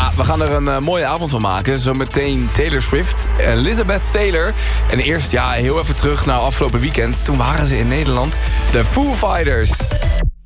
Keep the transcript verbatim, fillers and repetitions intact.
Ja, we gaan er een uh, mooie avond van maken. Zometeen Taylor Swift, Elizabeth Taylor. En eerst, ja, heel even terug naar afgelopen weekend. Toen waren ze in Nederland. De Foo Fighters.